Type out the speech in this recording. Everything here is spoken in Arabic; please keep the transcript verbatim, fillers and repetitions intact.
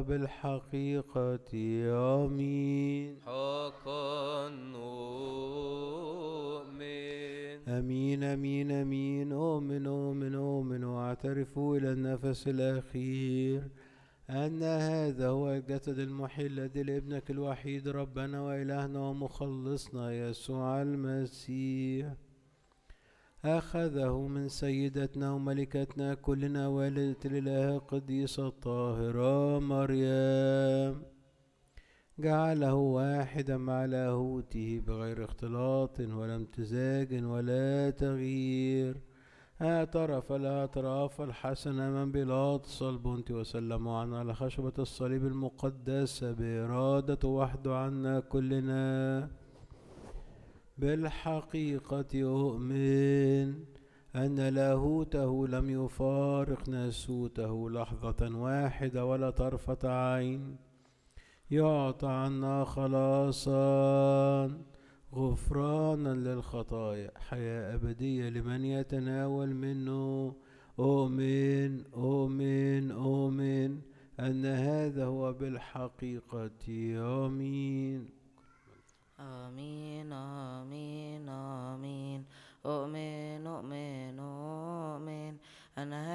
بالحقيقة آمين. حقا نؤمن. أمين أمين أمين. أؤمن أؤمن أؤمن وأعترف إلى النفس الأخير أن هذا هو الجسد المحيي الذي لابنك الوحيد ربنا وإلهنا ومخلصنا يسوع المسيح أخذه من سيدتنا وملكتنا كلنا والدة الإله القديسة الطاهرة مريم، جعله واحدا مع لاهوته بغير اختلاط ولا امتزاج ولا تغيير، اعترف الاعتراف الحسن من بيلاطس البنطي وسلموا عنا على خشبة الصليب المقدسة بإرادة وحده عنا كلنا. بالحقيقة أؤمن أن لاهوته لم يفارق ناسوته لحظة واحدة ولا طرفة عين، يعطى عنا خلاصا غفرانا للخطايا حياة أبدية لمن يتناول منه. أؤمن أؤمن أؤمن أن هذا هو بالحقيقة آمين. آمين آمين آمين. أؤمن أؤمن أؤمن أن